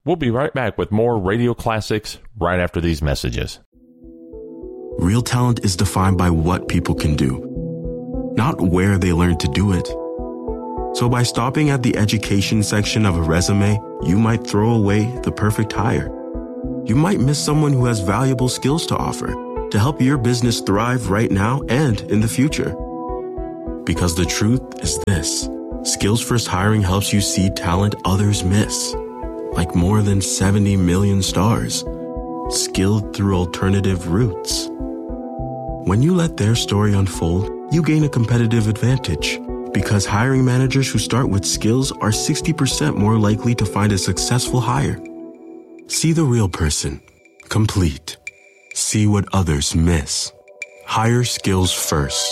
We'll be right back with more Radio Classics right after these messages. Real talent is defined by what people can do, not where they learn to do it. So by stopping at the education section of a resume, you might throw away the perfect hire. You might miss someone who has valuable skills to offer to help your business thrive right now and in the future. Because the truth is this: Skills First Hiring helps you see talent others miss, like more than 70 million stars, skilled through alternative routes. When you let their story unfold, you gain a competitive advantage, because hiring managers who start with skills are 60% more likely to find a successful hire. See the real person, complete. See what others miss. Hire skills first.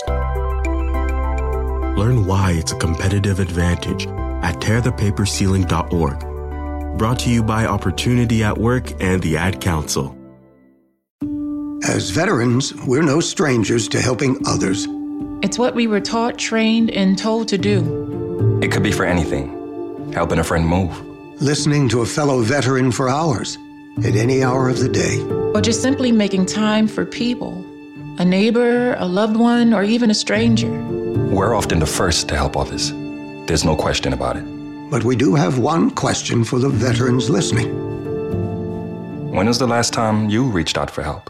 Learn why it's a competitive advantage at tearthepaperceiling.org. Brought to you by Opportunity at Work and the Ad Council. As veterans, we're no strangers to helping others. It's what we were taught, trained, and told to do. It could be for anything. Helping a friend move. Listening to a fellow veteran for hours, at any hour of the day. Or just simply making time for people. A neighbor, a loved one, or even a stranger. We're often the first to help others. There's no question about it. But we do have one question for the veterans listening. When was the last time you reached out for help?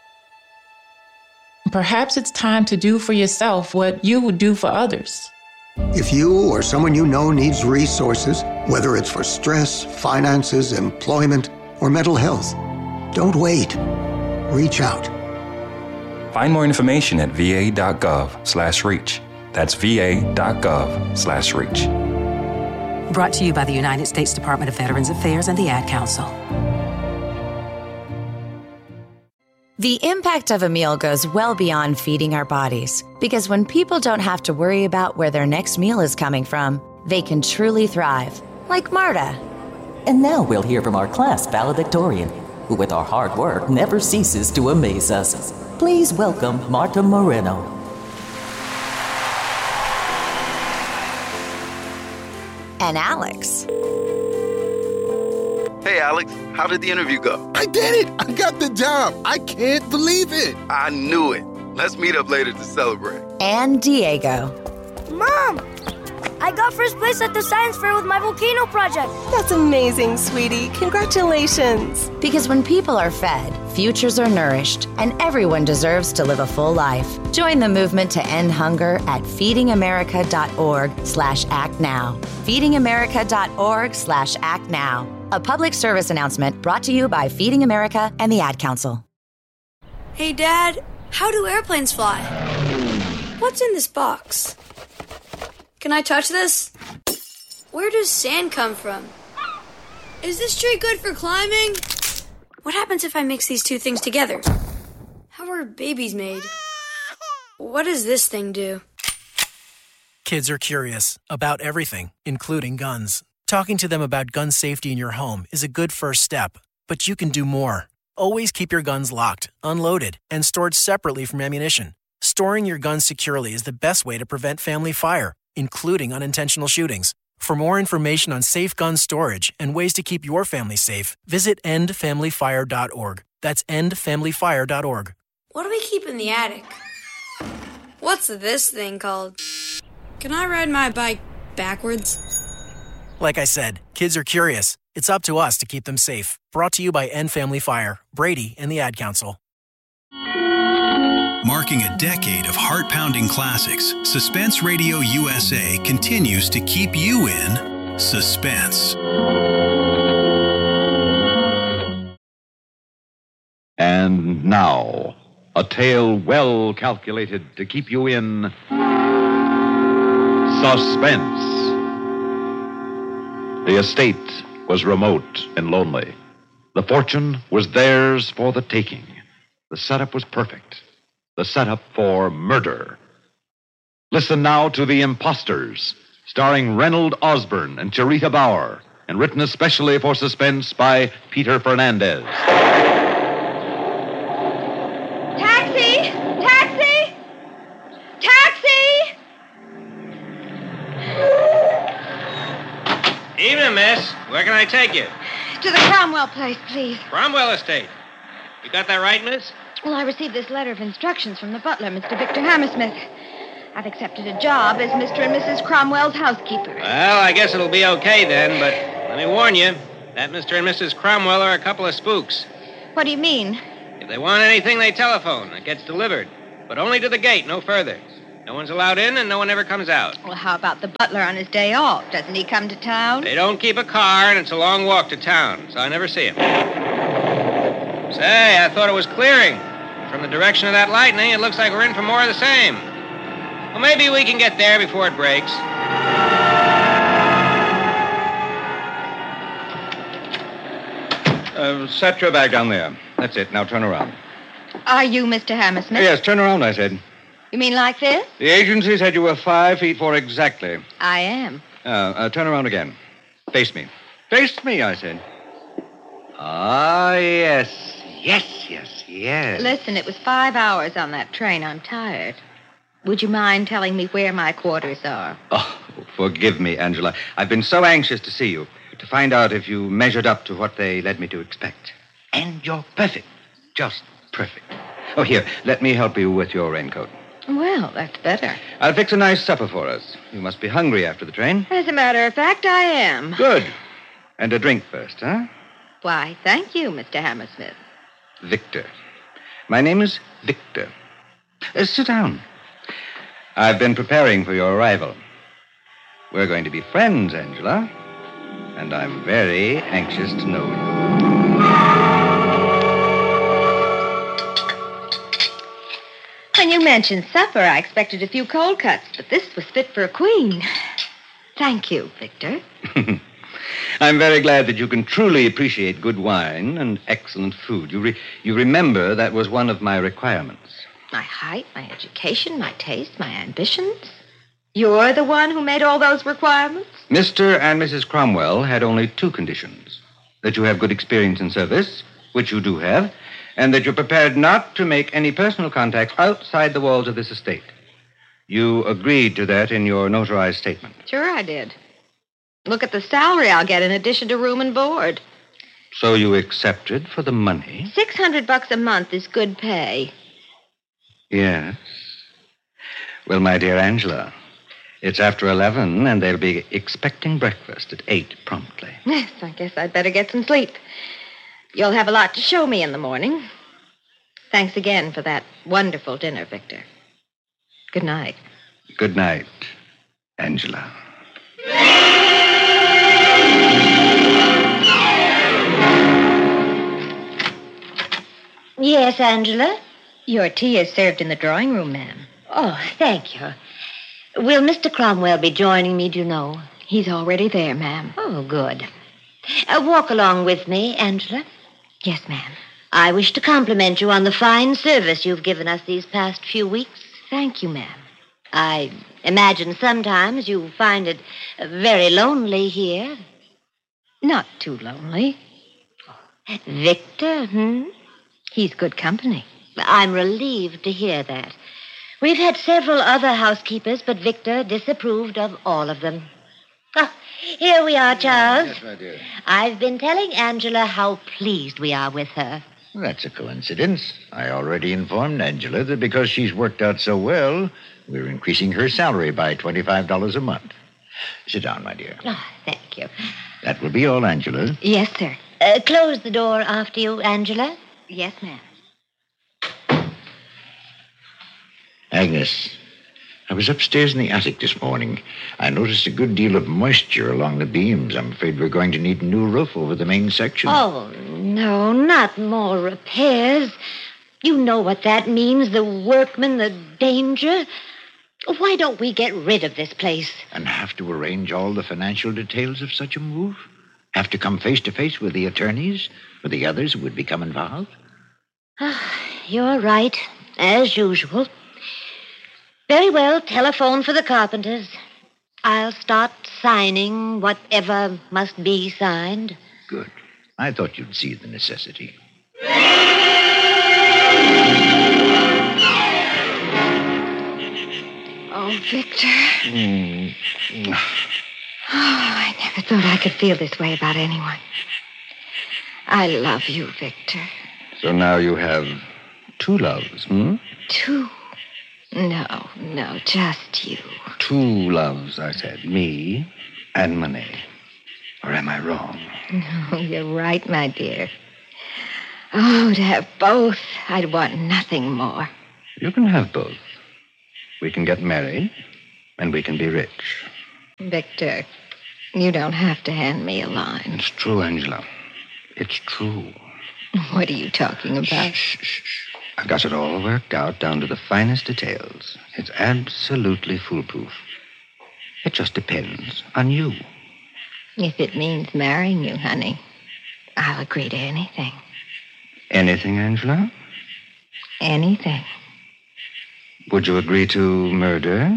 Perhaps it's time to do for yourself what you would do for others. If you or someone you know needs resources, whether it's for stress, finances, employment, or mental health, don't wait. Reach out. Find more information at va.gov/reach. That's va.gov/reach. Brought to you by the United States Department of Veterans Affairs and the Ad Council. The impact of a meal goes well beyond feeding our bodies, because when people don't have to worry about where their next meal is coming from, they can truly thrive, like Marta. And now we'll hear from our class valedictorian, who with our hard work never ceases to amaze us. Please welcome Marta Moreno. And Alex. Hey, Alex, how did the interview go? I did it! I got the job! I can't believe it! I knew it. Let's meet up later to celebrate. And Diego. Mom! I got first place at the science fair with my volcano project. That's amazing, sweetie. Congratulations. Because when people are fed, futures are nourished, and everyone deserves to live a full life. Join the movement to end hunger at feedingamerica.org/actnow. feedingamerica.org/actnow. A public service announcement brought to you by Feeding America and the Ad Council. Hey, Dad, how do airplanes fly? What's in this box? Can I touch this? Where does sand come from? Is this tree good for climbing? What happens if I mix these two things together? How are babies made? What does this thing do? Kids are curious about everything, including guns. Talking to them about gun safety in your home is a good first step, but you can do more. Always keep your guns locked, unloaded, and stored separately from ammunition. Storing your guns securely is the best way to prevent family fire, including unintentional shootings. For more information on safe gun storage and ways to keep your family safe, visit endfamilyfire.org. That's endfamilyfire.org. What do we keep in the attic? What's this thing called? Can I ride my bike backwards? Like I said, kids are curious. It's up to us to keep them safe. Brought to you by End Family Fire, Brady, and the Ad Council. Marking a decade of heart-pounding classics, Suspense Radio USA continues to keep you in suspense. And now, a tale well calculated to keep you in suspense. The estate was remote and lonely. The fortune was theirs for the taking. The setup was perfect. The setup for murder. Listen now to The Imposters, starring Reynold Osborne and Charita Bauer, and written especially for Suspense by Peter Fernandez. Taxi! Taxi! Taxi! Evening, miss. Where can I take you? To the Cromwell place, please. Cromwell Estate. You got that right, miss? Well, I received this letter of instructions from the butler, Mr. Victor Hammersmith. I've accepted a job as Mr. and Mrs. Cromwell's housekeeper. Well, I guess it'll be okay then, but let me warn you, that Mr. and Mrs. Cromwell are a couple of spooks. What do you mean? If they want anything, they telephone. It gets delivered. But only to the gate, no further. No one's allowed in, and no one ever comes out. Well, how about the butler on his day off? Doesn't he come to town? They don't keep a car, and it's a long walk to town, so I never see him. Say, I thought it was clearing. From the direction of that lightning, it looks like we're in for more of the same. Well, maybe we can get there before it breaks. Set your bag down there. That's it. Now turn around. Are you Mr. Hammersmith? Yes, turn around, I said. You mean like this? The agency said you were 5 feet 4 exactly. I am. Turn around again. Face me. Face me, I said. Ah, yes. Yes. Listen, it was 5 hours on that train. I'm tired. Would you mind telling me where my quarters are? Oh, forgive me, Angela. I've been so anxious to see you, to find out if you measured up to what they led me to expect. And you're perfect. Just perfect. Oh, here, let me help you with your raincoat. Well, that's better. I'll fix a nice supper for us. You must be hungry after the train. As a matter of fact, I am. Good. And a drink first, huh? Why, thank you, Mr. Hammersmith. Victor. My name is Victor. Sit down. I've been preparing for your arrival. We're going to be friends, Angela. And I'm very anxious to know you. When you mentioned supper, I expected a few cold cuts, but this was fit for a queen. Thank you, Victor. I'm very glad that you can truly appreciate good wine and excellent food. You remember that was one of my requirements. My height, my education, my taste, my ambitions. You're the one who made all those requirements? Mr. and Mrs. Cromwell had only 2 conditions. That you have good experience in service, which you do have, and that you're prepared not to make any personal contacts outside the walls of this estate. You agreed to that in your notarized statement. Sure I did. Look at the salary I'll get in addition to room and board. So you accepted for the money? $600 a month is good pay. Yes. Well, my dear Angela, it's after 11, and they'll be expecting breakfast at 8 promptly. Yes, I guess I'd better get some sleep. You'll have a lot to show me in the morning. Thanks again for that wonderful dinner, Victor. Good night. Good night, Angela. Yes, Angela? Your tea is served in the drawing room, ma'am. Oh, thank you. Will Mr. Cromwell be joining me, do you know? He's already there, ma'am. Oh, good. Walk along with me, Angela. Yes, ma'am. I wish to compliment you on the fine service you've given us these past few weeks. Thank you, ma'am. I imagine sometimes you find it very lonely here. Not too lonely. Victor, He's good company. I'm relieved to hear that. We've had several other housekeepers, but Victor disapproved of all of them. Oh, here we are, Charles. Yes, my dear. I've been telling Angela how pleased we are with her. Well, that's a coincidence. I already informed Angela that because she's worked out so well, we're increasing her salary by $25 a month. Sit down, my dear. Oh, thank you. That will be all, Angela. Yes, sir. Close the door after you, Angela. Yes, ma'am. Agnes, I was upstairs in the attic this morning. I noticed a good deal of moisture along the beams. I'm afraid we're going to need a new roof over the main section. Oh, no, not more repairs. You know what that means, the workmen, the danger. Why don't we get rid of this place? And have to arrange all the financial details of such a move? Have to come face to face with the attorneys or the others who would become involved? You're right, as usual. Very well, telephone for the carpenters. I'll start signing whatever must be signed. Good. I thought you'd see the necessity. Oh, Victor. Oh, I never thought I could feel this way about anyone. I love you, Victor. So now you have two loves, hmm? Two? No, just you. Two loves, I said. Me and Monet. Or am I wrong? No, you're right, my dear. Oh, to have both, I'd want nothing more. You can have both. We can get married, and we can be rich. Victor, you don't have to hand me a line. It's true, Angela. It's true. What are you talking about? Shh. I've got it all worked out down to the finest details. It's absolutely foolproof. It just depends on you. If it means marrying you, honey, I'll agree to anything. Anything, Angela? Anything. Would you agree to murder?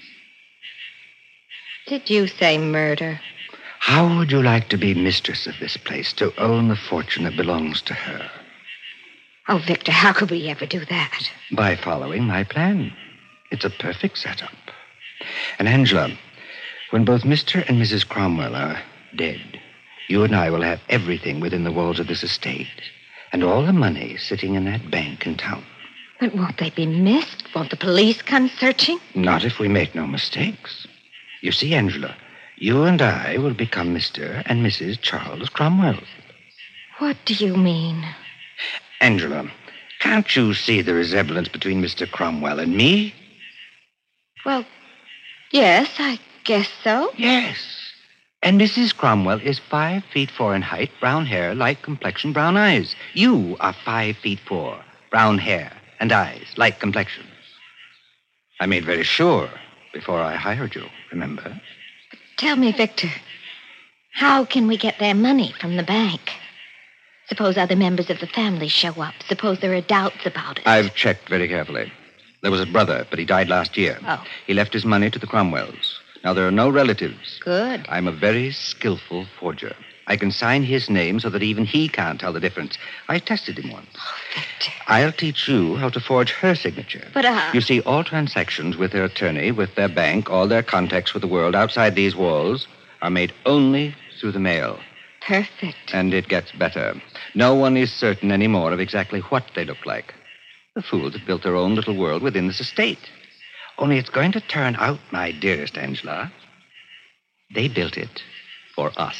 Did you say murder? How would you like to be mistress of this place, to own the fortune that belongs to her? Oh, Victor, how could we ever do that? By following my plan. It's a perfect setup. And Angela, when both Mr. and Mrs. Cromwell are dead, you and I will have everything within the walls of this estate, and all the money sitting in that bank in town. But won't they be missed? Won't the police come searching? Not if we make no mistakes. You see, Angela, you and I will become Mr. and Mrs. Charles Cromwell. What do you mean? Angela, can't you see the resemblance between Mr. Cromwell and me? Well, yes, I guess so. Yes. And Mrs. Cromwell is 5 feet 4 in height, brown hair, light complexion, brown eyes. You are 5 feet 4, brown hair and eyes, light complexion. I made very sure before I hired you, remember? Tell me, Victor, how can we get their money from the bank? Suppose other members of the family show up. Suppose there are doubts about it. I've checked very carefully. There was a brother, but he died last year. Oh. He left his money to the Cromwells. Now, there are no relatives. Good. I'm a very skillful forger. I can sign his name so that even he can't tell the difference. I tested him once. Oh, Victor. I'll teach you how to forge her signature. But, You see, all transactions with their attorney, with their bank, all their contacts with the world outside these walls are made only through the mail. Perfect. And it gets better. No one is certain anymore of exactly what they look like. The fools have built their own little world within this estate. Only it's going to turn out, my dearest Angela, they built it for us.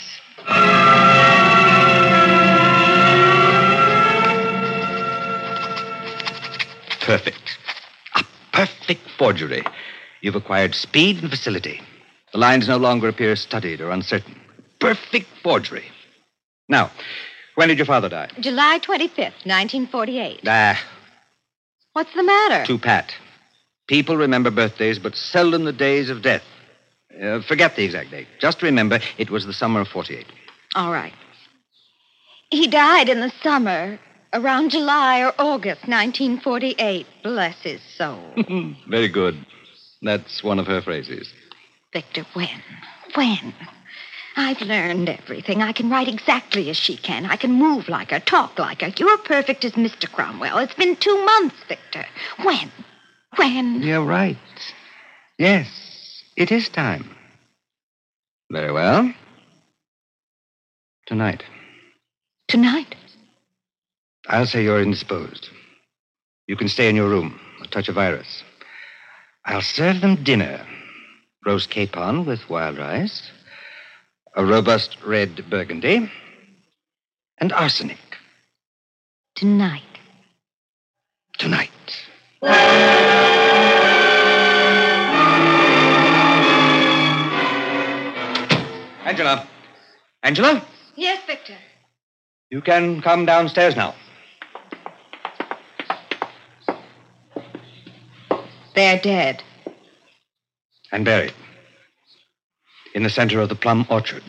Perfect. A perfect forgery. You've acquired speed and facility. The lines no longer appear studied or uncertain. Perfect forgery. Now, when did your father die? July 25th, 1948. What's the matter? Too pat. People remember birthdays, but seldom the days of death. Forget the exact date. Just remember it was the summer of 48. All right. He died in the summer, around July or August 1948. Bless his soul. Very good. That's one of her phrases. Victor, when? I've learned everything. I can write exactly as she can. I can move like her, talk like her. You're perfect as Mr. Cromwell. It's been 2 months, Victor. When? You're right. Yes, it is time. Very well. Tonight. Tonight? I'll say you're indisposed. You can stay in your room. I'll touch a virus. I'll serve them dinner. Roast capon with wild rice, a robust red burgundy, and arsenic. Tonight. Angela? Yes, Victor. You can come downstairs now. They're dead. And buried. In the center of the plum orchard.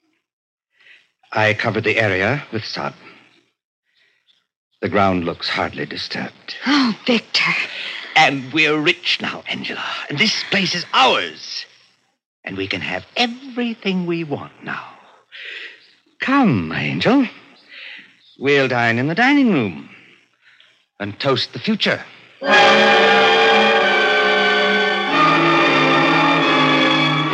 I covered the area with sod. The ground looks hardly disturbed. Oh, Victor. And we're rich now, Angela. And this place is ours. And we can have everything we want now. Come, my angel. We'll dine in the dining room. And toast the future.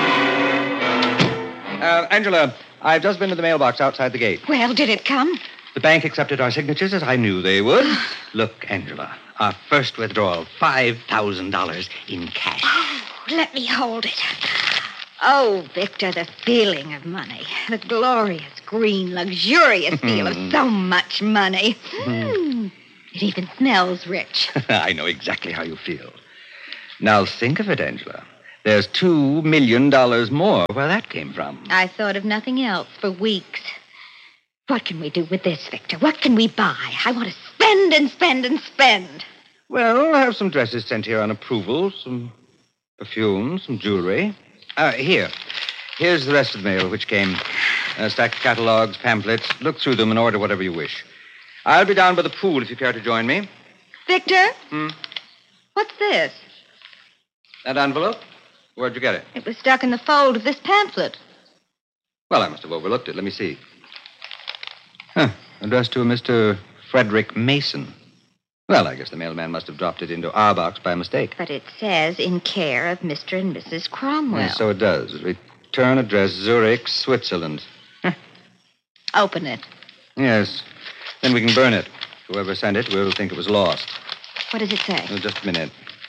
Angela, I've just been to the mailbox outside the gate. Well, did it come? The bank accepted our signatures as I knew they would. Look, Angela, our first withdrawal, $5,000 in cash. Oh, let me hold it. Oh, Victor, the feeling of money. The glorious, green, luxurious feel of so much money. It even smells rich. I know exactly how you feel. Now think of it, Angela. There's $2 million more where that came from. I thought of nothing else for weeks. What can we do with this, Victor? What can we buy? I want to spend and spend and spend. Well, I have some dresses sent here on approval, some perfume, some jewelry. Here's the rest of the mail which came. A stack of catalogs, pamphlets. Look through them and order whatever you wish. I'll be down by the pool if you care to join me. Victor? What's this? That envelope? Where'd you get it? It was stuck in the fold of this pamphlet. Well, I must have overlooked it. Let me see. Addressed to a Mr. Frederick Mason. Well, I guess the mailman must have dropped it into our box by mistake. But it says in care of Mr. and Mrs. Cromwell. Yes, so it does. Return address, Zurich, Switzerland. Open it. Yes. Then we can burn it. Whoever sent it will think it was lost. What does it say? Oh, just a minute.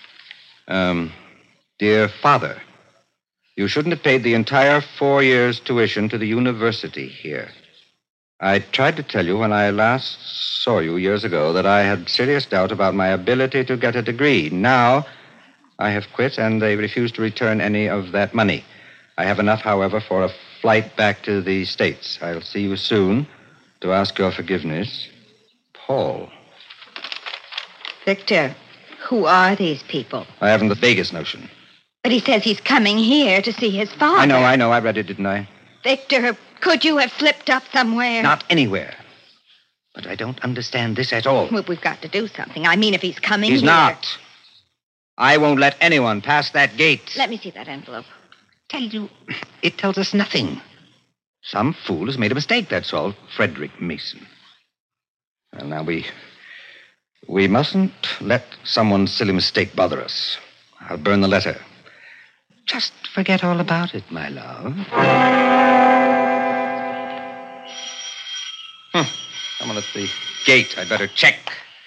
Dear Father, you shouldn't have paid the entire 4 years' tuition to the university here. I tried to tell you when I last saw you years ago that I had serious doubt about my ability to get a degree. Now, I have quit, and they refuse to return any of that money. I have enough, however, for a flight back to the States. I'll see you soon to ask your forgiveness. Paul. Victor, who are these people? I haven't the vaguest notion. But he says he's coming here to see his father. I know. I read it, didn't I? Victor, could you have slipped up somewhere? Not anywhere. But I don't understand this at all. Well, we've got to do something. I mean, if he's coming He's here... not. I won't let anyone pass that gate. Let me see that envelope. Tell you, it tells us nothing. Some fool has made a mistake, that's all. Frederick Mason. Well, now, we mustn't let someone's silly mistake bother us. I'll burn the letter. Just forget all about it, my love. Someone at the gate. I'd better check.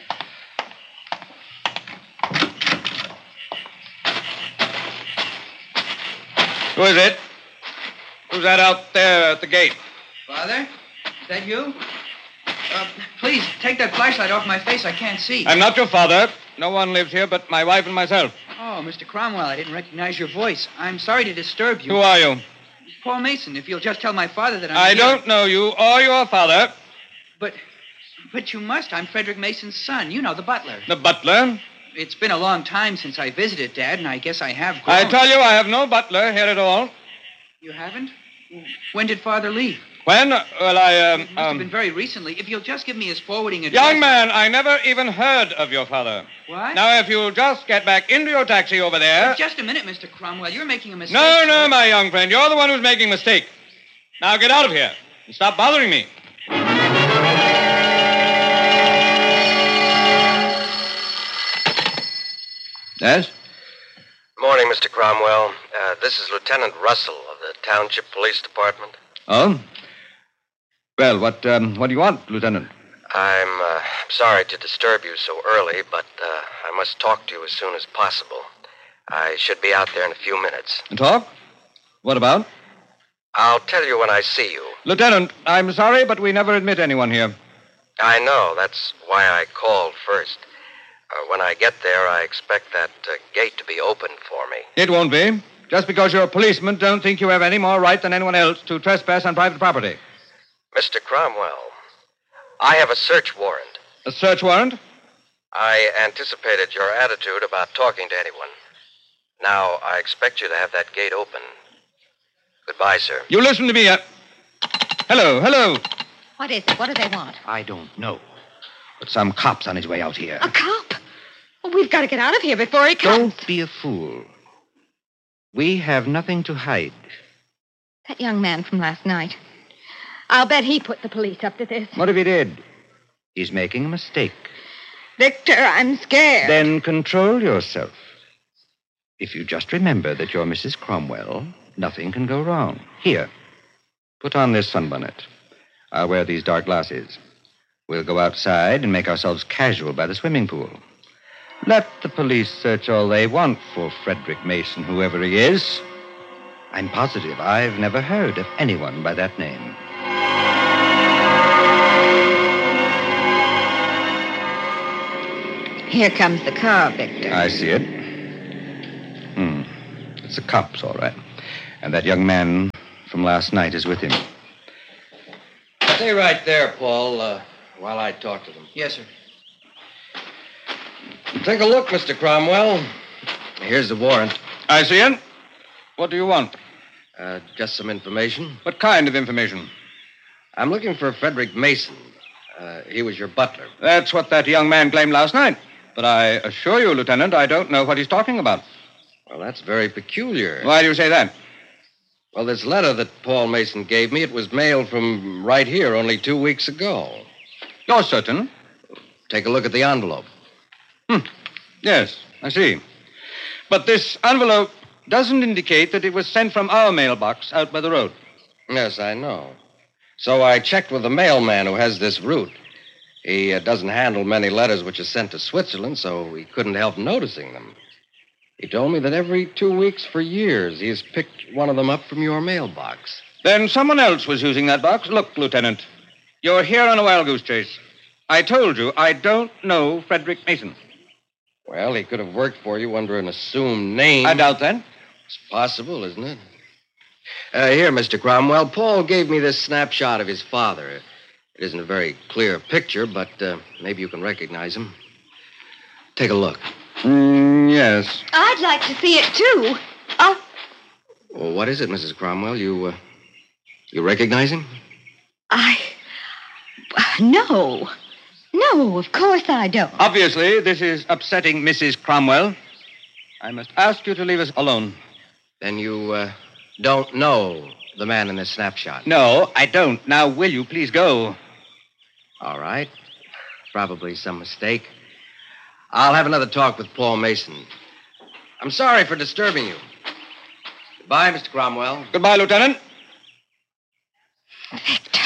Who is it? Who's that out there at the gate? Father? Is that you? Please, take that flashlight off my face. I can't see. I'm not your father. No one lives here but my wife and myself. Oh, Mr. Cromwell, I didn't recognize your voice. I'm sorry to disturb you. Who are you? Paul Mason. If you'll just tell my father that I don't know you or your father. But you must. I'm Frederick Mason's son. You know, the butler. The butler? It's been a long time since I visited, Dad, and I guess I have grown. I tell you, I have no butler here at all. You haven't? When did Father leave? When? Well, It must have been very recently. If you'll just give me his forwarding address... Young man, I never even heard of your father. What? Now, if you'll just get back into your taxi over there... Just a minute, Mr. Cromwell. You're making a mistake. No, my young friend. You're the one who's making a mistake. Now, get out of here and stop bothering me. Yes? Morning, Mr. Cromwell. This is Lieutenant Russell of the Township Police Department. Oh? Well, what do you want, Lieutenant? I'm sorry to disturb you so early, but I must talk to you as soon as possible. I should be out there in a few minutes. Talk? What about? I'll tell you when I see you. Lieutenant, I'm sorry, but we never admit anyone here. I know. That's why I called first. When I get there, I expect that gate to be open for me. It won't be. Just because you're a policeman, don't think you have any more right than anyone else to trespass on private property. Mr. Cromwell, I have a search warrant. A search warrant? I anticipated your attitude about talking to anyone. Now, I expect you to have that gate open. Goodbye, sir. You listen to me. Hello. What is it? What do they want? I don't know. But some cop's on his way out here. A cop? Well, we've got to get out of here before he comes. Don't be a fool. We have nothing to hide. That young man from last night. I'll bet he put the police up to this. What if he did? He's making a mistake. Victor, I'm scared. Then control yourself. If you just remember that you're Mrs. Cromwell, nothing can go wrong. Here, put on this sunbonnet. I'll wear these dark glasses. We'll go outside and make ourselves casual by the swimming pool. Let the police search all they want for Frederick Mason, whoever he is. I'm positive I've never heard of anyone by that name. Here comes the car, Victor. I see it. It's the cops, all right. And that young man from last night is with him. Stay right there, Paul, while I talk to them. Yes, sir. Take a look, Mr. Cromwell. Here's the warrant. I see it. What do you want? Just some information. What kind of information? I'm looking for Frederick Mason. He was your butler. That's what that young man claimed last night. But I assure you, Lieutenant, I don't know what he's talking about. Well, that's very peculiar. Why do you say that? Well, this letter that Paul Mason gave me, it was mailed from right here only 2 weeks ago. You're certain? Take a look at the envelope. Yes, I see. But this envelope doesn't indicate that it was sent from our mailbox out by the road. Yes, I know. So I checked with the mailman who has this route. He doesn't handle many letters which are sent to Switzerland, so he couldn't help noticing them. He told me that every 2 weeks for years he's picked one of them up from your mailbox. Then someone else was using that box. Look, Lieutenant, you're here on a wild goose chase. I told you I don't know Frederick Mason. Well, he could have worked for you under an assumed name. I doubt that. It's possible, isn't it? Here, Mr. Cromwell, Paul gave me this snapshot of his father. It isn't a very clear picture, but maybe you can recognize him. Take a look. Yes. I'd like to see it, too. Oh. Well, what is it, Mrs. Cromwell? You recognize him? No. No, of course I don't. Obviously, this is upsetting Mrs. Cromwell. I must ask you to leave us alone. Then you don't know the man in this snapshot? No, I don't. Now, will you please go? All right. Probably some mistake. I'll have another talk with Paul Mason. I'm sorry for disturbing you. Goodbye, Mr. Cromwell. Goodbye, Lieutenant. Victor.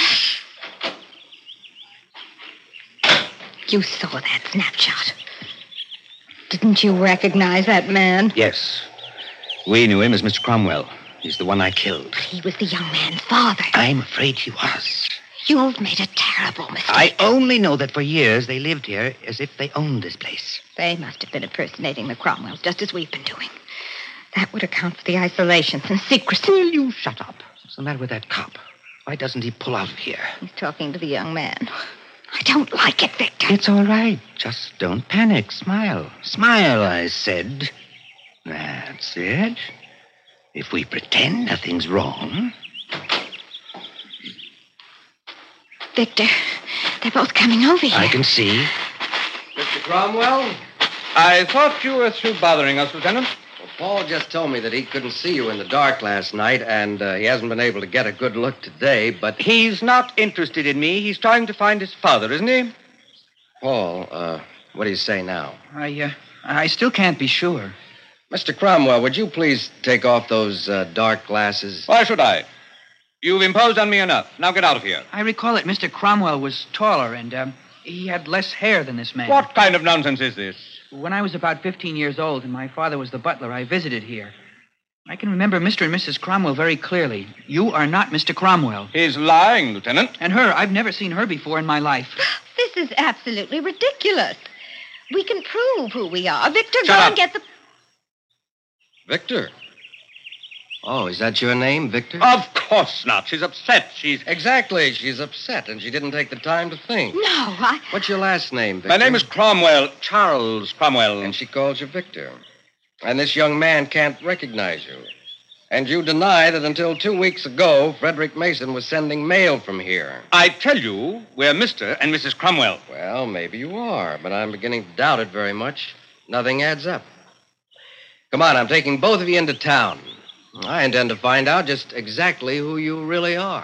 You saw that snapshot. Didn't you recognize that man? Yes. We knew him as Mr. Cromwell. He's the one I killed. He was the young man's father. I'm afraid he was. You've made a terrible mistake. I only know that for years they lived here as if they owned this place. They must have been impersonating the Cromwells, just as we've been doing. That would account for the isolations and secrecy. Will you shut up? What's the matter with that cop? Why doesn't he pull out of here? He's talking to the young man. I don't like it, Victor. It's all right. Just don't panic. Smile. Smile, I said. That's it. If we pretend nothing's wrong. Victor, they're both coming over here. I can see. Mr. Cromwell? I thought you were through bothering us, Lieutenant. Well, Paul just told me that he couldn't see you in the dark last night, and he hasn't been able to get a good look today, but... He's not interested in me. He's trying to find his father, isn't he? Paul, what do you say now? I still can't be sure. Mr. Cromwell, would you please take off those dark glasses? Why should I? You've imposed on me enough. Now get out of here. I recall that Mr. Cromwell was taller, and he had less hair than this man. What kind of nonsense is this? When I was about 15 years old and my father was the butler, I visited here. I can remember Mr. and Mrs. Cromwell very clearly. You are not Mr. Cromwell. He's lying, Lieutenant. And her, I've never seen her before in my life. This is absolutely ridiculous. We can prove who we are. Victor, Shut go up. and get the... Victor? Oh, is that your name, Victor? Of course not. She's upset. Exactly. She's upset, and she didn't take the time to think. No, What's your last name, Victor? My name is Cromwell. Charles Cromwell. And she calls you Victor. And this young man can't recognize you. And you deny that until 2 weeks ago, Frederick Mason was sending mail from here. I tell you, we're Mr. and Mrs. Cromwell. Well, maybe you are, but I'm beginning to doubt it very much. Nothing adds up. Come on, I'm taking both of you into town. I intend to find out just exactly who you really are.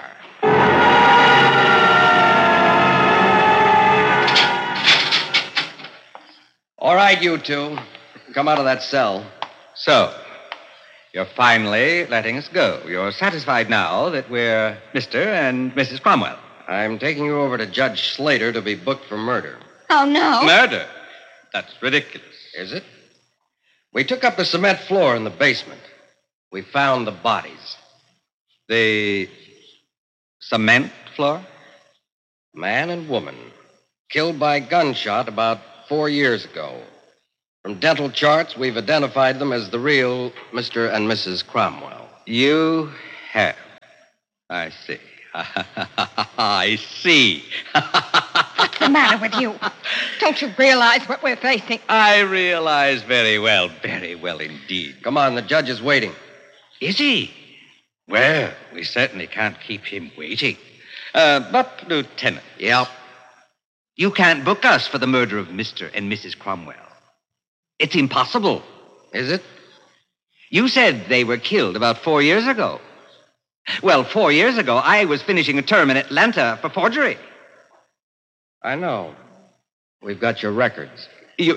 All right, you two. Come out of that cell. So, you're finally letting us go. You're satisfied now that we're Mr. and Mrs. Cromwell. I'm taking you over to Judge Slater to be booked for murder. Oh, no. Murder? That's ridiculous. Is it? We took up the cement floor in the basement. We found the bodies. The cement floor? Man and woman. Killed by gunshot about 4 years ago. From dental charts, we've identified them as the real Mr. and Mrs. Cromwell. You have. I see. I see. What's the matter with you? Don't you realize what we're facing? I realize very well indeed. Come on, the judge is waiting. Is he? Well, we certainly can't keep him waiting. But, Lieutenant. Yep. You can't book us for the murder of Mr. and Mrs. Cromwell. It's impossible. Is it? You said they were killed about 4 years ago. Well, 4 years ago, I was finishing a term in Atlanta for forgery. I know. We've got your records.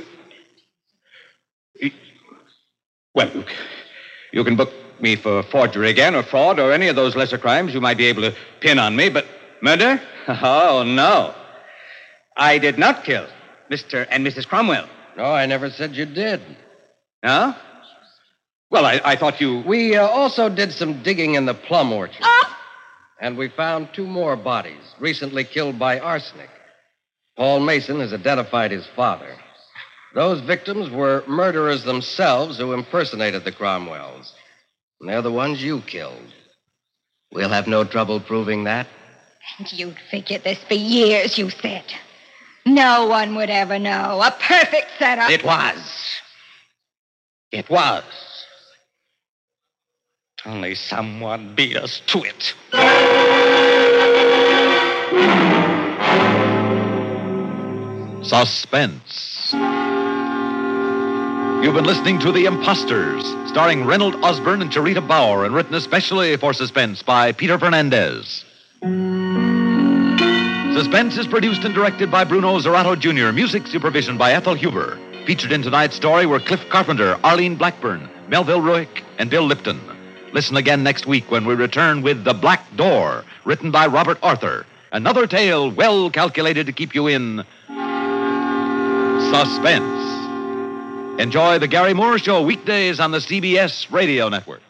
Well, you can book me for forgery again, or fraud, or any of those lesser crimes you might be able to pin on me, but murder? Oh, no. I did not kill Mr. and Mrs. Cromwell. No, I never said you did. No? Well, I thought you... We also did some digging in the plum orchard. And we found 2 more bodies, recently killed by arsenic. Paul Mason has identified his father. Those victims were murderers themselves who impersonated the Cromwells. And they're the ones you killed. We'll have no trouble proving that. And you'd figured this for years, you said. No one would ever know. A perfect setup. It was. It was. Only someone beat us to it. Suspense. You've been listening to The Imposters, starring Reynold Osborne and Charita Bauer, and written especially for Suspense by Peter Fernandez. Suspense is produced and directed by Bruno Zerato Jr., music supervision by Ethel Huber. Featured in tonight's story were Cliff Carpenter, Arlene Blackburn, Melville Ruick, and Bill Lipton. Listen again next week when we return with The Black Door, written by Robert Arthur. Another tale well calculated to keep you in suspense. Enjoy The Gary Moore Show weekdays on the CBS Radio Network.